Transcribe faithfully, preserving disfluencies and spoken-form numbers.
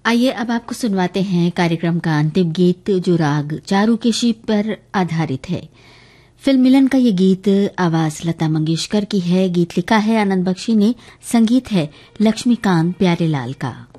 आइए अब आपको सुनवाते हैं कार्यक्रम का अंतिम गीत, जो राग चारुकेशी पर आधारित है। फिल्म मिलन का ये गीत आवाज लता मंगेशकर की है। गीत लिखा है आनंद बख्शी ने, संगीत है लक्ष्मीकांत प्यारेलाल का।